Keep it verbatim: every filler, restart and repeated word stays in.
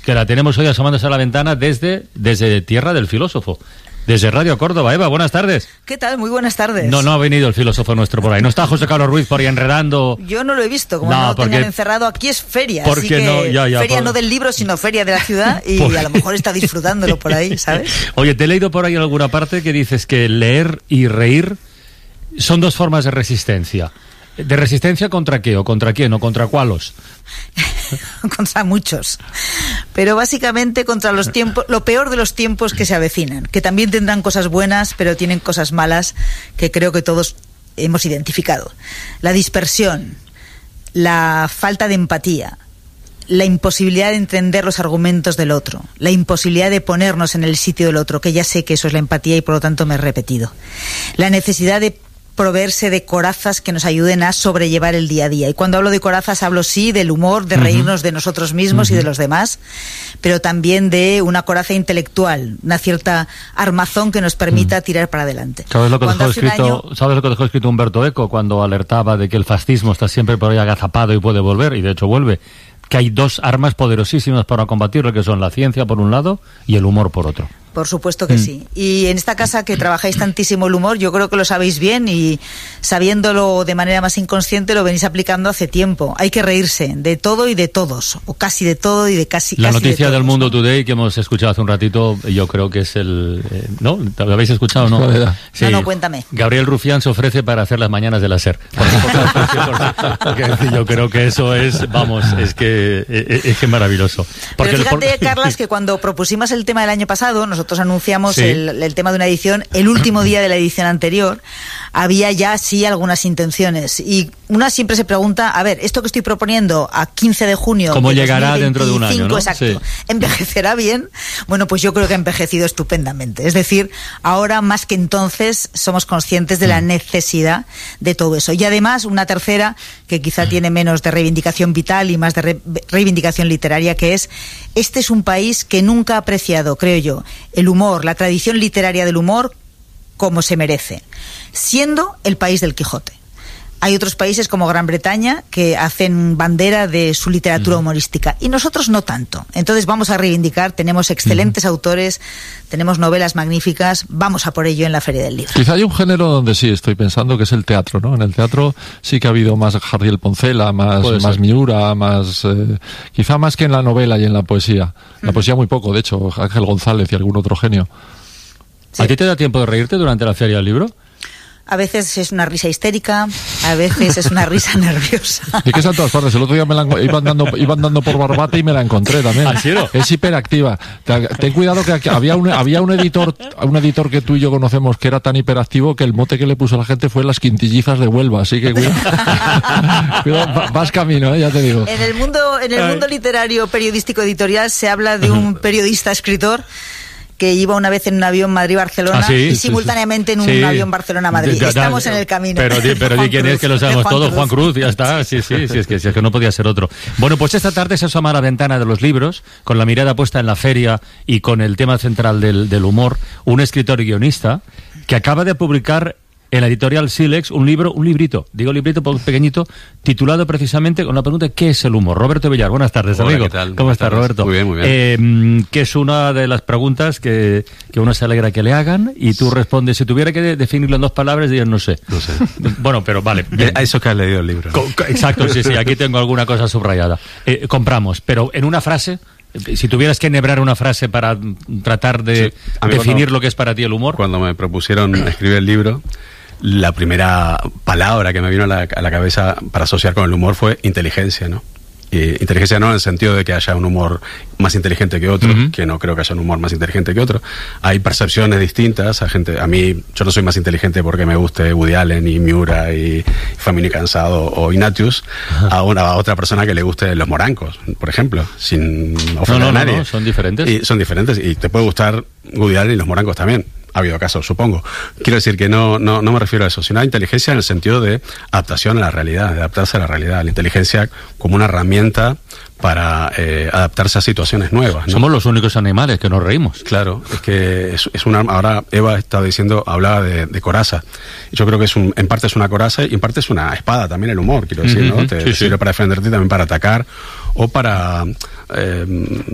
que la tenemos hoy asomándose a la ventana desde, desde Tierra del Filósofo. Desde Radio Córdoba. Eva, buenas tardes. ¿Qué tal? Muy buenas tardes. No, no ha venido el filósofo nuestro por ahí. No está José Carlos Ruiz por ahí enredando. Yo no lo he visto, como no, no lo porque, tenían encerrado. Aquí es feria, porque así que no, ya, ya, feria por... no del libro, sino feria de la ciudad, y por... a lo mejor está disfrutándolo por ahí, ¿sabes? Oye, te he leído por ahí en alguna parte que dices que leer y reír son dos formas de resistencia. ¿De resistencia contra qué? ¿O contra quién? ¿O contra cuáles? Contra muchos. Pero básicamente contra los tiempos, lo peor de los tiempos que se avecinan, que también tendrán cosas buenas, pero tienen cosas malas que creo que todos hemos identificado. La dispersión, la falta de empatía, la imposibilidad de entender los argumentos del otro, la imposibilidad de ponernos en el sitio del otro, que ya sé que eso es la empatía y por lo tanto me he repetido. La necesidad de proveerse de corazas que nos ayuden a sobrellevar el día a día. Y cuando hablo de corazas hablo sí del humor, de reírnos uh-huh. de nosotros mismos uh-huh. y de los demás, pero también de una coraza intelectual, una cierta armazón que nos permita uh-huh. tirar para adelante. ¿Sabes lo que dejó escrito, año... ¿Sabes lo que dejó escrito Humberto Eco cuando alertaba de que el fascismo está siempre por ahí agazapado y puede volver? Y de hecho vuelve. Que hay dos armas poderosísimas para combatirlo, que son la ciencia por un lado y el humor por otro. Por supuesto que mm. sí. Y en esta casa que trabajáis tantísimo el humor, yo creo que lo sabéis bien y sabiéndolo de manera más inconsciente lo venís aplicando hace tiempo. Hay que reírse de todo y de todos, o casi de todo y de casi La casi noticia de del todos, Mundo ¿no? Today que hemos escuchado hace un ratito, yo creo que es el... Eh, ¿No? ¿Lo habéis escuchado o no? Sí. No, no, cuéntame. Gabriel Rufián se ofrece para hacer las mañanas de la SER. Porque, porque yo creo que eso es, vamos, es que es, es que maravilloso. Porque Pero fíjate, el... Carlas, que cuando propusimos el tema del año pasado, nosotros anunciamos sí. el, el tema de una edición, el último día de la edición anterior, había ya sí algunas intenciones. Y una siempre se pregunta, a ver, esto que estoy proponiendo a quince de junio... ¿Cómo de llegará dentro de un año, no? Exacto. Sí. ¿Envejecerá bien? Bueno, pues yo creo que ha envejecido estupendamente. Es decir, ahora más que entonces somos conscientes de la necesidad de todo eso. Y además, una tercera, que quizá tiene menos de reivindicación vital y más de re- reivindicación literaria, que es, este es un país que nunca ha apreciado, creo yo, el humor, la tradición literaria del humor como se merece, siendo el país del Quijote. Hay otros países como Gran Bretaña que hacen bandera de su literatura humorística y nosotros no tanto. Entonces vamos a reivindicar, tenemos excelentes uh-huh. autores, tenemos novelas magníficas, vamos a por ello en la Feria del Libro. Quizá hay un género donde sí estoy pensando que es el teatro, ¿no? En el teatro sí que ha habido más Jardiel Poncela, más, más Miura, más eh, quizá más que en la novela y en la poesía. La uh-huh. poesía muy poco, de hecho, Ángel González y algún otro genio. Sí. ¿A ti te da tiempo de reírte durante la Feria del Libro? A veces es una risa histérica, a veces es una risa nerviosa. Y que es en todas partes. El otro día me la iba andando, iba andando por Barbate y me la encontré también. ¿Ah, sí, no? Es hiperactiva. Ten cuidado que aquí había un, había un editor, un editor que tú y yo conocemos que era tan hiperactivo que el mote que le puso a la gente fue las quintillizas de Huelva. Así que cuidado, cuidado vas camino, ¿eh? Ya te digo. En el mundo, en el mundo literario, periodístico, editorial se habla de un periodista escritor que iba una vez en un avión Madrid-Barcelona ¿Ah, sí? y simultáneamente en un sí. avión Barcelona-Madrid. Da, da, Estamos en el camino. Pero di, pero di quién Cruz, es, que lo sabemos todos. Juan Cruz, ya está. Sí, sí, sí, es que, sí, es que no podía ser otro. Bueno, pues esta tarde se asoma a la ventana de los libros, con la mirada puesta en la feria y con el tema central del, del humor, un escritor y guionista que acaba de publicar en la editorial Silex un libro, un librito, digo librito pequeñito, titulado precisamente con la pregunta ¿qué es el humor? Roberto Villar, buenas tardes, Hola, amigo. ¿qué tal? ¿Cómo estás, Roberto? Muy bien, muy bien. Eh, que es una de las preguntas que, que uno se alegra que le hagan y tú respondes, si tuviera que definirlo en dos palabras, dirías no sé. No sé. Bueno, pero vale. A eso que has leído el libro. Co- exacto, sí, sí, aquí tengo alguna cosa subrayada. Eh, compramos, pero en una frase... Si tuvieras que enhebrar una frase para tratar de sí, definir cuando, lo que es para ti el humor. Cuando me propusieron escribir el libro, la primera palabra que me vino a la, a la cabeza para asociar con el humor fue inteligencia, ¿no? Y inteligencia no en el sentido de que haya un humor más inteligente que otro, uh-huh. que no creo que haya un humor más inteligente que otro. Hay percepciones distintas. A gente, a mí, yo no soy más inteligente porque me guste Woody Allen y Miura y Famine Cansado o Ignatius, uh-huh. a, una, a otra persona que le guste Los Morancos, por ejemplo, sin ofender no, no, a nadie. No, no, son diferentes. Y son diferentes y te puede gustar Woody Allen y Los Morancos también. Ha habido casos, supongo. Quiero decir que no, no, no me refiero a eso, sino a inteligencia en el sentido de adaptación a la realidad, de adaptarse a la realidad. La inteligencia como una herramienta para eh, adaptarse a situaciones nuevas, ¿no? Somos los únicos animales que nos reímos. Claro, es que es, es una... Ahora Eva estaba diciendo, hablaba de, de coraza. Yo creo que es un, en parte es una coraza y en parte es una espada también el humor, quiero decir, ¿no? Uh-huh, te, sí, te sirve sí. para defenderte y también para atacar o para... Eh,